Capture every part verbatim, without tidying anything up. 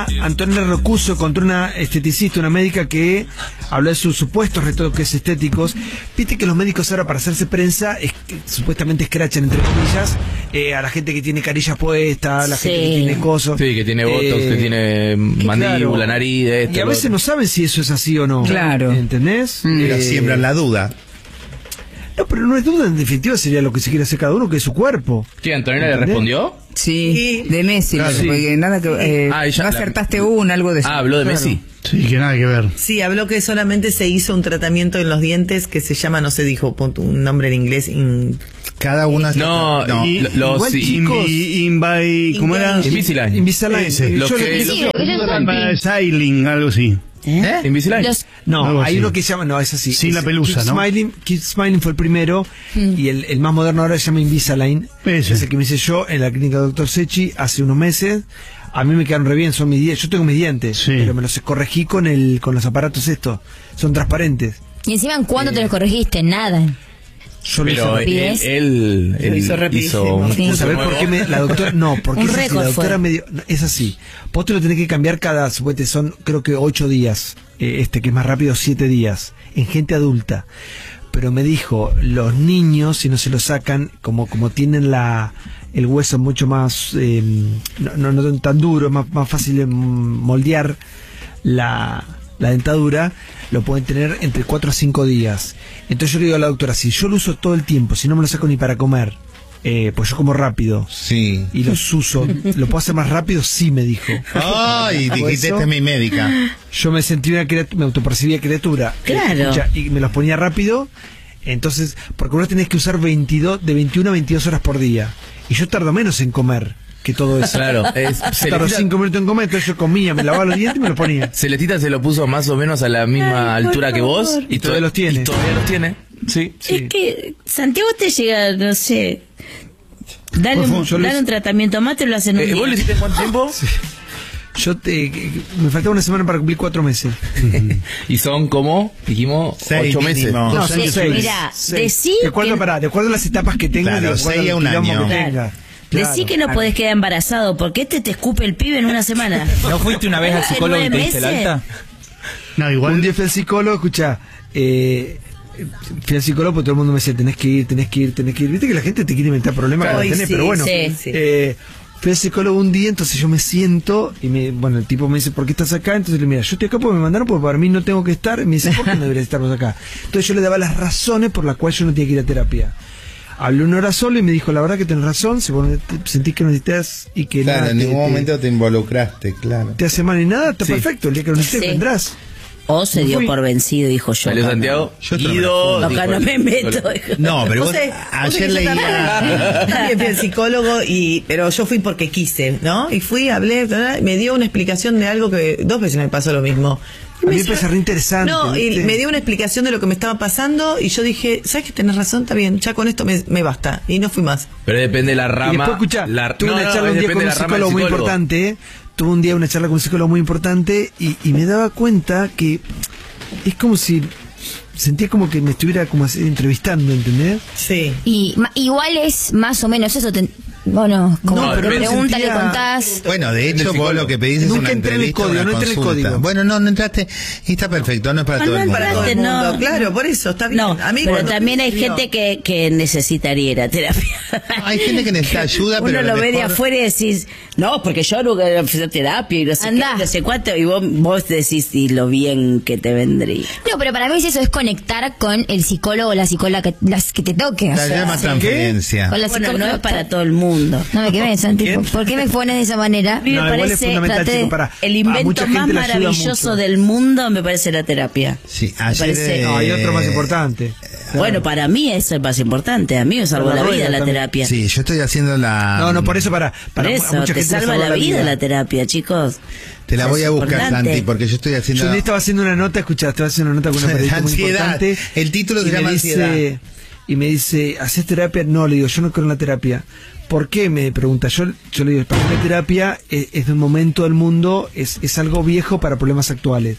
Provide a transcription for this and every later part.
semana Antonella Rocuso contra una esteticista, una médica que habló de sus supuestos retoques estéticos. Viste que los médicos ahora para hacerse prensa es que, supuestamente escrachan entre comillas eh, a la gente que tiene carillas puestas, a la sí. gente que tiene coso. Sí, que tiene botox, eh, que tiene mandíbula, claro. nariz, esto, y a veces otro. no saben si eso es así o no. Claro. ¿Entendés? Pero Eh, siembran la duda. No, pero no es duda, en definitiva sería lo que se quiere hacer cada uno, que es su cuerpo. ¿Qué, Antonella le ¿Entendés? respondió? Sí, Sí. de Messi, Claro, lo- sí. porque nada que eh, Ah, ella- no la- acertaste una, algo de eso. Ah, habló de Claro. Messi. Sí, que nada que ver. Sí, habló que solamente se hizo un tratamiento en los dientes que se llama, no sé, dijo punto, un nombre en inglés. In... Cada una... No, no. y- Igual, los sí. chicos, Invi, Invi, ¿cómo era? Invisalign. Invisalign. Ese. Yo Lo le- que- lo- Sí, ellos son- Invisalign, algo así. ¿Eh? Invisalign. Los- No, Algo hay así. uno que se llama, no, es así. Sin es la pelusa, Keep ¿no? Smiling, Keep Smiling fue el primero y el, el más moderno ahora se llama Invisalign. Ese. Es el que me hice yo en la clínica doctor Sechi hace unos meses. A mí me quedaron re bien, son mis dientes. Yo tengo mis dientes, Sí. pero me los corregí con el con los aparatos estos. Son transparentes. Y encima, ¿cuándo te los corregiste? Nada. Yo lo hice Pero rápido. él, él, Lo él hizo rapidísimo. un Sí. curso ¿Sabés nuevo. por qué me, la doctora? No, porque Un es así, récord la doctora fue. me dio- no, es así. Vos te lo tenés que cambiar cada, supuestamente son creo que ocho días, eh, este que es más rápido, siete días, en gente adulta. Pero me dijo, los niños, si no se lo sacan, como, como tienen la, el hueso mucho más, eh, no, no, no tan duro, es más, más fácil de moldear la, la dentadura, lo pueden tener entre cuatro a cinco días. Entonces yo le digo a la doctora, si yo lo uso todo el tiempo, si no me lo saco ni para comer, eh, pues yo como rápido Sí. y los uso, ¿lo puedo hacer más rápido? Sí, me dijo. Ay, Dijo dijiste, eso. esta es mi médica. Yo me sentí una criatura, me autopercibía criatura. Claro. Eh, escucha, y me los ponía rápido. Entonces, porque vos tenés que usar veintidós, de veintiuna a veintidós horas por día. Y yo tardo menos en comer que todo eso. Claro, es, Tardo Celestita, cinco minutos en comer, entonces yo comía, me lavaba los dientes y me los ponía. Celestita se lo puso más o menos a la misma Ay, por altura que vos. favor. Y todavía los tiene. Y todavía los tiene. Sí. Sí. Es que Santiago te llega, no sé, dale, Por favor, un, yo dale les- un tratamiento más, te lo hacen un Eh, día. ¿Vos lo hiciste en cuánto tiempo? Yo te, me faltaba una semana para cumplir cuatro meses. Y son como, dijimos, Seis ocho meses. mínimo. No, sí, son seis. mirá, Seis. decí De acuerdo, que- pará, de acuerdo a las etapas que tenga, Claro, de acuerdo seis a al un quilombo año. que Claro. tenga. Decí Claro. que no podés quedar embarazado, porque este te escupe el pibe en una semana. ¿No fuiste una vez al Hace psicólogo y te nueve diste el meses. alta? No, igual. Un día fui al psicólogo, escucha, eh, fui al psicólogo porque todo el mundo me decía, tenés que ir, tenés que ir, tenés que ir. Viste que la gente te quiere inventar problemas Ay, que no tenés, sí, pero bueno. sí, sí. Eh, fui al psicólogo un día, entonces yo me siento y me, bueno, el tipo me dice, ¿por qué estás acá? Entonces le digo, mira, yo estoy acá porque me mandaron, porque para mí no tengo que estar. Y me dice, ¿por qué no deberías estar vos acá? Entonces yo le daba las razones por las cuales yo no tenía que ir a terapia. Hablé una hora solo y me dijo, la verdad que tenés razón, si vos te- sentís que no necesitas y que Claro, nada en te- ningún te- momento te involucraste, claro. te hace mal ni nada, está Sí. perfecto, el día que lo necesites Sí. vendrás. O se Me dio fui. por vencido, dijo yo. Salió acá Santiago. Yo te lo Guido. no. Acá dijo no el- me meto. No, pero Vos vos, sabés- vos sabés ayer que yo leía... También, también fui al psicólogo, y, pero yo fui porque quise, ¿no? Y fui, hablé, bla, bla, me dio una explicación de algo que dos veces me pasó lo mismo. A mí me hizo- parece re interesante. No, y ¿viste? me dio una explicación de lo que me estaba pasando y yo dije, ¿sabes que tenés razón? Está bien, ya con esto me, me basta. Y no fui más. Pero depende de la rama. Y después, escuchá, la, tuve no, una no, charla un día depende con de un la rama del psicólogo muy psicólogo. importante, ¿eh? Tuve un día una charla con un psicólogo muy importante y, y me daba cuenta que es como si sentía como que me estuviera como así entrevistando, ¿entendés? Sí. Y ma- igual es más o menos eso. Te, bueno, como No, te pero me pregunta, le sentía- contás. Bueno, de En el hecho, vos psicólogo. lo que pedís es Nunca una entré en el entrevista, código, una no entré en el consulta. código. Bueno, no, no entraste y está perfecto, no es para No, todo no el es mundo. para Todo el Este, no. mundo, claro, por eso, está bien. No, A mí pero cuando- también hay no. gente que, que necesitaría ir a terapia. Hay gente que necesita ayuda, Uno pero a lo lo ve de mejor- afuera y decís, no, porque yo nunca he hecho terapia y no sé Andá. qué, no sé cuánto, y vos, vos decís, y lo bien que te vendría. No, pero para mí es eso, es conectar con el psicólogo o la psicóloga que, las que te toque. o La sea, llama sí. transferencia. Con la Bueno, psicóloga- no es para todo el mundo. No me quemes, Santi. ¿Quién? ¿Por qué me pones de esa manera? A mí me No, igual es parece fundamental, traté- chico, para- el a invento mucha más gente le ayuda maravilloso mucho. del mundo me parece la terapia. Sí, Me ayer, parece- eh, No, hay otro más importante. Bueno, para mí eso es más importante. A mí me salvó Para la la vida rueda la también. terapia. Sí, yo estoy haciendo la... No, no, por eso para, Por para eso, a mucha te gente le salva salvó la vida vida. la terapia, chicos. Te la voy Es a buscar, importante. Santi, porque yo estoy haciendo... Yo un día estaba haciendo una nota, escuchá, estaba haciendo una nota con una periodista muy Ansiedad. importante. El título se y me llama dice, Ansiedad. Y me dice, ¿haces terapia? No, le digo, yo no creo en la terapia. ¿Por qué? Me pregunta. Yo, yo le digo, para mí la terapia es, es de un momento del mundo, es, es algo viejo para problemas actuales.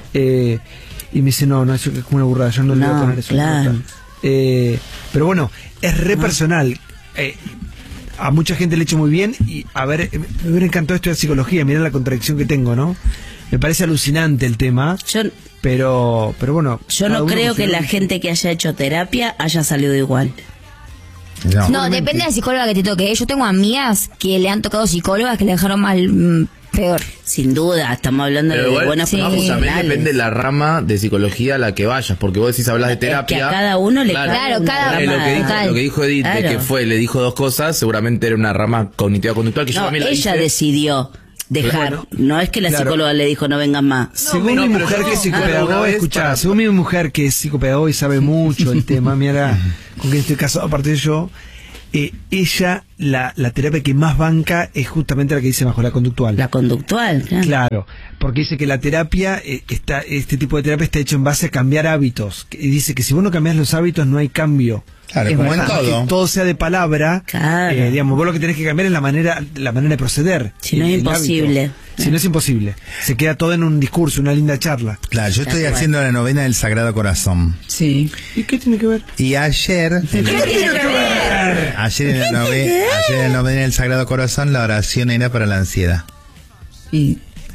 Eh, y me dice, no, no, eso es como una burrada, yo no, le voy a No, poner eso. en claro. nota. Eh, pero bueno, es re personal. Eh, a mucha gente le ha hecho muy bien y, a ver, me hubiera encantado estudiar psicología, mirá la contradicción que tengo, ¿no? Me parece alucinante el tema, Yo, pero pero bueno. yo cada no uno creo que considera la gente que haya hecho terapia haya salido igual. No. No, depende de la psicóloga que te toque. Yo tengo amigas que le han tocado psicólogas que le dejaron mal, mm, peor. Sin duda, estamos hablando Pero de igual, buenas sí. Facu, también profesionales. depende de la rama de psicología a la que vayas, porque vos decís, hablas de Es que terapia. a cada uno le Claro, Claro, cada- Eh, lo, que dijo, Total. lo que dijo Edith, de Claro. que fue, le dijo dos cosas, seguramente era una rama cognitiva-conductual que yo No, también la ella hice. decidió dejar. Bueno, no es que la claro. psicóloga le dijo no vengas más. Según no, mi pero mujer yo- que es ah, psicopedagoga, una vez escuchá, para- según mi mujer que es psicopedagoga y sabe mucho el tema, mira, con quien estoy casado aparte de yo, eh, ella, la, la terapia que más banca es justamente la que dice bajo la conductual. La conductual, claro. Claro, porque dice que la terapia, eh, está, este tipo de terapia está hecho en base a cambiar hábitos. Y dice que si vos no cambiás los hábitos no hay cambio. Claro, Es como en verdad, todo. que todo sea de palabra. Claro. eh, digamos, vos lo que tenés que cambiar es la manera, la manera de proceder. Si no es el imposible. hábito. Si no es imposible. Se queda todo en un discurso, una linda charla. Claro, yo estoy Tal cual. haciendo la novena del Sagrado Corazón. Sí. ¿Y qué tiene que ver? Y ayer, ayer en la novena, ayer en la novena del Sagrado Corazón, la oración era para la ansiedad. Y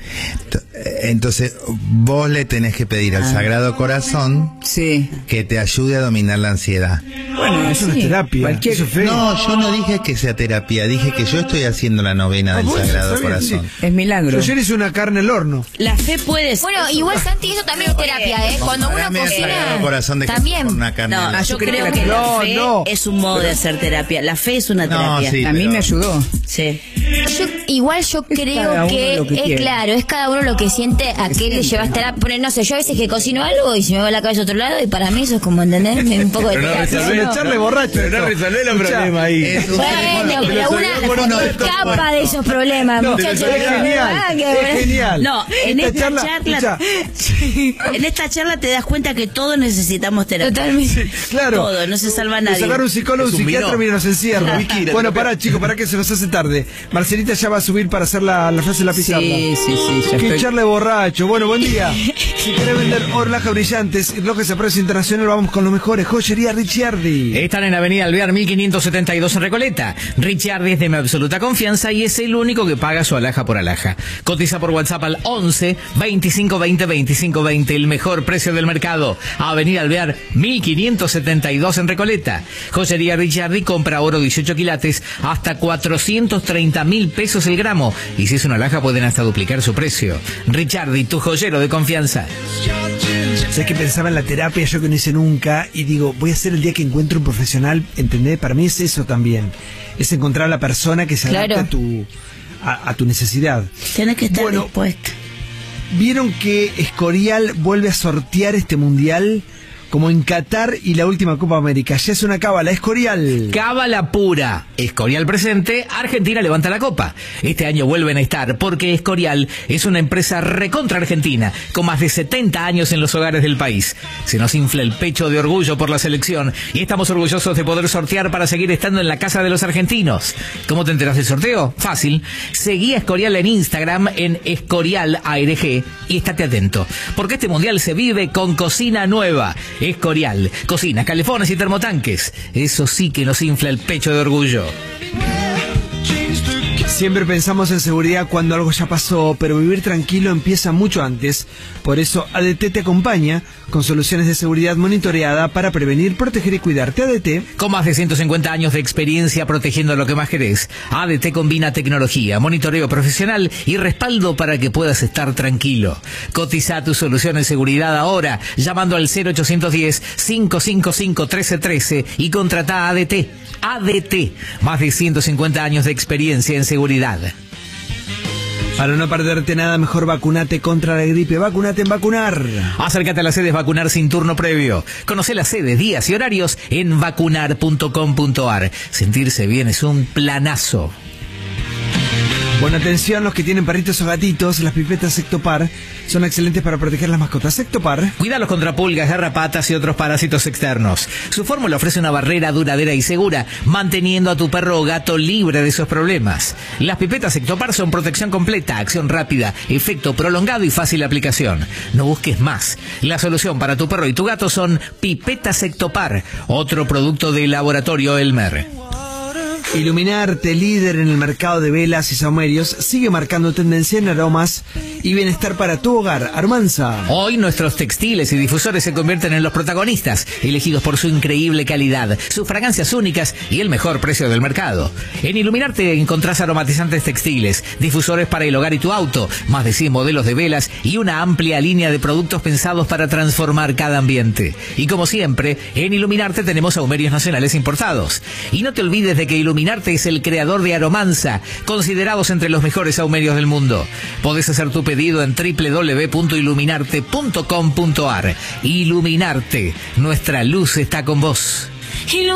Entonces, vos le tenés que pedir al Sagrado Corazón sí. que te ayude a dominar la ansiedad. Bueno, Eso no es sí. terapia. Cualquier- Eso es fe. No, yo no dije que sea terapia, dije que yo estoy haciendo la novena del Ah, bueno, Sagrado está bien, Corazón. sí. Es milagro. Yo ayer hice una carne al horno. La fe puede ser. Bueno, igual Santi, eso también es terapia, ¿eh? Cuando uno Comparame al Sagrado cocina, Corazón de Jesús también. con una carne No, al horno. yo creo creo que que la- la No, fe no. es un modo de hacer terapia. La fe es una No, terapia. sí. A mí pero- me ayudó. Sí. Yo- igual yo cada creo uno que, lo que es quiere. claro, es cada uno lo que siente a qué le lleva a terapia. Poner, no sé, yo a veces que cocino algo y se me va la cabeza a otro lado y para mí eso es como, ¿entendés? Un poco de Pero no terapia. resolvés- ¿no? Echarle borracho. Pero no esto. resolvés los Escuchá, problemas ahí. Es un- Bueno, pero Pero una uno escapa de esos problemas, No, muchachos. es genial. Ah, qué Es genial. No, en esta charla- escuchá, En esta charla te das cuenta que todos necesitamos terapia. Totalmente. claro. Todo, no se salva Nos nadie. agarra un psicólogo, Es un un psiquiatra, vino. mira, nos encierra. Whisky, la Bueno, terapia. pará, chicos, pará que se nos hace tarde. Marcelita ya va a subir para hacer la, la frase de la pizarra. Sí, sí, sí. Ya Que estoy... echarle borracho. Bueno, buen día. Si querés vender horlajas brillantes, relojes a precio internacional, vamos con los mejores. Joyería Ricciardi. Están en Avenida Alvear mil quinientos setenta y dos en Recoleta. Ricciardi es de mi absoluta confianza y es el único que paga su alhaja por alhaja. Cotiza por WhatsApp al once veinticinco veinte veinticinco veinte, el mejor precio del mercado. Avenida Alvear mil quinientos setenta y dos en Recoleta. Joyería Ricciardi compra oro dieciocho quilates hasta cuatrocientos treinta mil pesos el gramo. Y si es una alhaja pueden hasta duplicar su precio. Ricciardi, tu joyero de confianza. Sé que pensaba en la terapia, yo que no hice nunca, y digo, voy a hacer el día que encuentre un profesional, ¿entendés? Para mí es eso también. Es encontrar a la persona que se adapte Claro. a tu, a, a tu necesidad. Tenés que estar Bueno. dispuesta. ¿Vieron que Escorial vuelve a sortear este mundial? Como en Qatar y la última Copa América. Ya es una cábala, Escorial. Cábala pura. Escorial presente, Argentina levanta la copa. Este año vuelven a estar porque Escorial es una empresa recontra argentina, con más de setenta años en los hogares del país. Se nos infla el pecho de orgullo por la selección y estamos orgullosos de poder sortear para seguir estando en la casa de los argentinos. ¿Cómo te enteras del sorteo? Fácil. Seguí a Escorial en Instagram en Escorial A R G y estate atento, porque este mundial se vive con cocina nueva. Escorial, cocinas, calefones y termotanques. Eso sí que nos infla el pecho de orgullo. Siempre pensamos en seguridad cuando algo ya pasó, pero vivir tranquilo empieza mucho antes. Por eso A D T te acompaña con soluciones de seguridad monitoreada para prevenir, proteger y cuidarte. A D T. Con más de ciento cincuenta años de experiencia protegiendo lo que más querés, A D T combina tecnología, monitoreo profesional y respaldo para que puedas estar tranquilo. Cotiza tu solución en seguridad ahora, llamando al cero ochocientos diez, cinco cinco cinco, trece trece y contrata a A D T. A D T, más de ciento cincuenta años de experiencia en seguridad. Para no perderte nada, mejor vacunate contra la gripe. Vacunate en Vacunar. Acércate a las sedes Vacunar sin turno previo. Conoce las sedes, días y horarios en vacunar punto com punto ar. Sentirse bien es un planazo. Bueno, atención los que tienen perritos o gatitos, las pipetas Sectopar son excelentes para proteger las mascotas. Sectopar. Cuídalos contra pulgas, garrapatas y otros parásitos externos. Su fórmula ofrece una barrera duradera y segura, manteniendo a tu perro o gato libre de esos problemas. Las pipetas Sectopar son protección completa, acción rápida, efecto prolongado y fácil aplicación. No busques más. La solución para tu perro y tu gato son pipetas Sectopar, otro producto del laboratorio Elmer. Iluminarte, líder en el mercado de velas y saumerios, sigue marcando tendencia en aromas y bienestar para tu hogar. Armanza. Hoy nuestros textiles y difusores se convierten en los protagonistas, elegidos por su increíble calidad, sus fragancias únicas y el mejor precio del mercado. En Iluminarte encontrás aromatizantes textiles, difusores para el hogar y tu auto, más de cien modelos de velas y una amplia línea de productos pensados para transformar cada ambiente. Y como siempre, en Iluminarte tenemos saumerios nacionales importados. Y no te olvides de que Iluminarte es el creador de Aromanza, considerados entre los mejores saumerios del mundo. Podés hacer tu pedido en doble u doble u doble u punto iluminarte punto com punto a r. Iluminarte, nuestra luz está con vos.